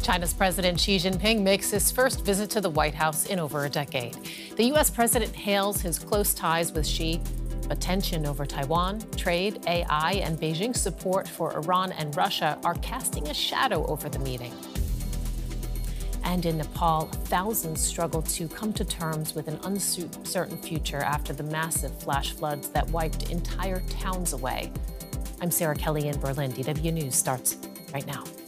China's President Xi Jinping makes his first visit to the White House in over a decade. The U.S. president hails his close ties with Xi, but tension over Taiwan, trade, AI, and Beijing's support for Iran and Russia are casting a shadow over the meeting. And in Nepal, thousands struggle to come to terms with an uncertain future after the massive flash floods that wiped entire towns away. I'm Sarah Kelly in Berlin. DW News starts right now.